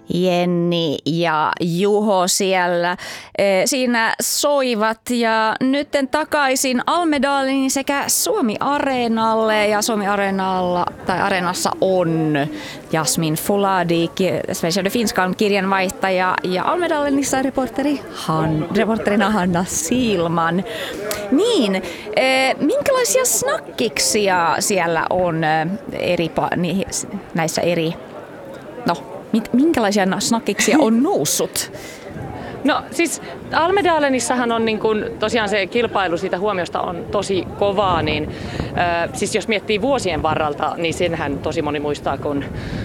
Jenni ja Juho siellä siinä soivat ja nytten takaisin Almedalen sekä Suomi-areenalle ja Areenassa on Jasmin Fuladi, Sveriges Finskan kirjanvaihtaja ja Almedalenissa reporterina Hanna Silman. Niin, minkälaisia snakkiksia siellä on näissä eri, minkälaisia snakkiksia on noussut? No siis Almedalenissahan on niin kun, tosiaan se kilpailu siitä huomiosta on tosi kovaa, niin siis jos miettii vuosien varralta, niin senhän tosi moni muistaa, kun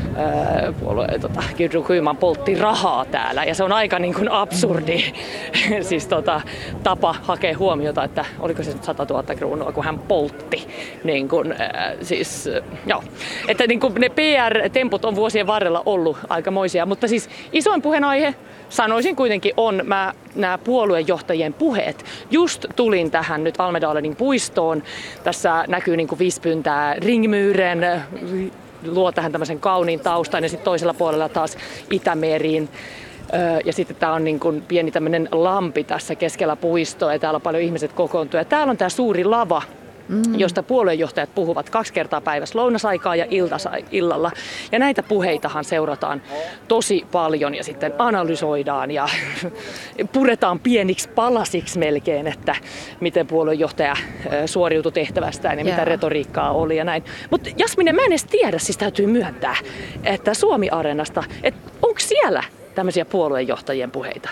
Gudrun Schyman poltti rahaa täällä ja se on aika niin kun absurdi siis tapa hakea huomiota, että oliko se nyt 100 000 kruunua, kun hän poltti. Niin kun, että niin kun ne PR-temput on vuosien varrella ollut aikamoisia, mutta siis isoin puheenaihe sanoisin kuitenkin on nämä puoluejohtajien puheet. Just tulin tähän nyt Almedalenin puistoon. Tässä näkyy niin kuin Vispyntää Ringmyren, luo tähän tämmöisen kauniin taustan ja sitten toisella puolella taas Itämeriin. Ja sitten tämä on niin kuin pieni tämmöinen lampi tässä keskellä puistoa ja täällä on paljon ihmiset kokoontuu. Ja täällä on tämä suuri lava, josta puoluejohtajat puhuvat 2 kertaa päivässä, lounasaikaa ja illalla. Ja näitä puheitahan seurataan tosi paljon ja sitten analysoidaan ja puretaan pieniksi palasiksi melkein, että miten puoluejohtaja suoriutui tehtävästään ja mitä retoriikkaa oli ja näin. Mutta Jasmine, mä en edes tiedä, siis täytyy myöntää, että Suomi-areenasta, että onko siellä tämmöisiä puoluejohtajien puheita?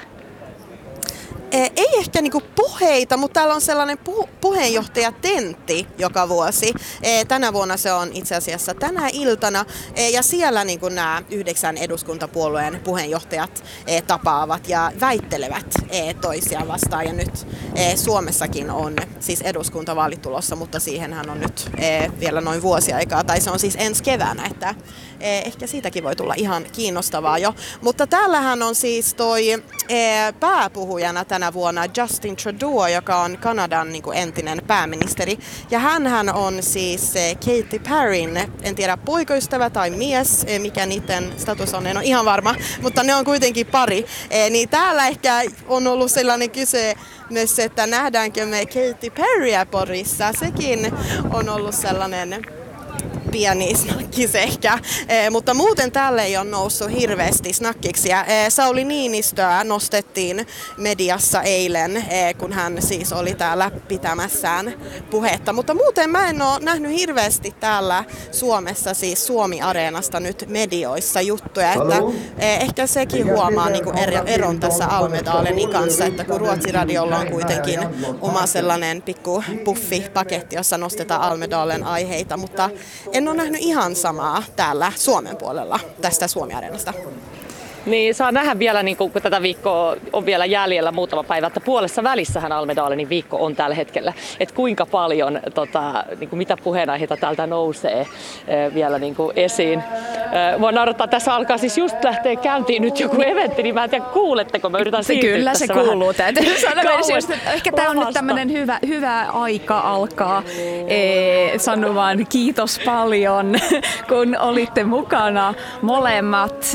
Ei ehkä niinku puheita, mutta täällä on sellainen puheenjohtajatentti joka vuosi. Tänä vuonna se on itse asiassa tänä iltana ja siellä niinku nämä 9 eduskuntapuolueen puheenjohtajat tapaavat ja väittelevät toisiaan vastaan. Ja nyt Suomessakin on siis eduskuntavaalit tulossa, mutta siihenhän on nyt vielä noin vuosi aikaa, tai se on siis ensi keväänä, että ehkä siitäkin voi tulla ihan kiinnostavaa jo. Mutta täällähän on siis toi pääpuhujana tänä vuonna Justin Trudeau, joka on Kanadan niin kuin entinen pääministeri. Ja hänhän on siis Katy Perryn, en tiedä poikaystävä tai mies, mikä niiden status on, en ole ihan varma, mutta ne on kuitenkin pari. Niin täällä ehkä on ollut sellainen kysymys, että nähdäänkö me Katy Perryä Porissa. Sekin on ollut sellainen pieni snakkis ehkä, mutta muuten täällä ei ole noussut hirveästi snakkiksia. Sauli Niinistöä nostettiin mediassa eilen, kun hän siis oli täällä pitämässään puhetta, mutta muuten mä en ole nähnyt hirveästi täällä Suomessa, siis Suomi-areenasta nyt medioissa juttuja, että ehkä sekin huomaa niin kuin eron tässä Almedalenin kanssa, että kun Ruotsi-radiolla on kuitenkin oma sellainen pikku puffipaketti, jossa nostetaan Almedalen aiheita, mutta en ole nähnyt ihan samaa täällä Suomen puolella tästä Suomi-areenasta. Niin, saa nähdä vielä, niin kun tätä viikkoa on vielä jäljellä muutama päivä, että puolessa välissähän Almedalenin viikko on tällä hetkellä. Että kuinka paljon, niin kuin mitä puheenaiheita täältä nousee vielä niin kuin esiin. Mua naurattaa, tässä alkaa siis just lähteä käyntiin nyt joku eventti, niin mä en tiedä kuuletteko, mä yritän siirtyä kyllä tässä se kuuluu, täytyy sanoa. Ehkä tämä on nyt lavasta. tämmöinen hyvä aika alkaa sanomaan kiitos paljon, kun olitte mukana molemmat.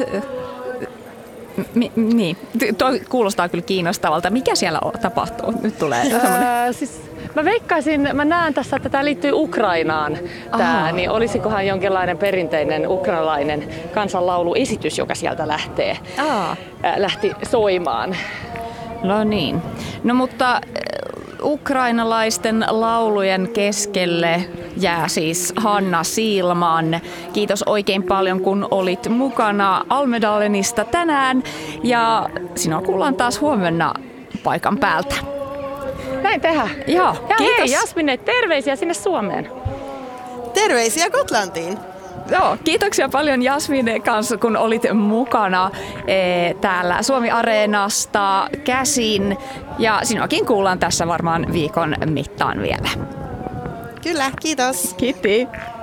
Niin, toi kuulostaa kyllä kiinnostavalta. Mikä siellä tapahtuu? Nyt tulee siis mä veikkaisin, mä näen tässä, että tämä liittyy Ukrainaan, niin olisikohan jonkinlainen perinteinen ukrainalainen kansanlauluesitys, joka sieltä lähti soimaan. No niin. No mutta ukrainalaisten laulujen keskelle jää siis Hanna Silman. Kiitos oikein paljon, kun olit mukana Almedalenista tänään ja sinua kuullaan taas huomenna paikan päältä. Näin tehdään. Joo, ja kiitos. hei Jasmine, terveisiä sinne Suomeen. Terveisiä Gotlantiin! Joo, kiitoksia paljon Jasmine kanssa, kun olit mukana täällä Suomi-areenasta käsin. Ja sinuakin kuullaan tässä varmaan viikon mittaan vielä. Kyllä, kiitos! Kiitti!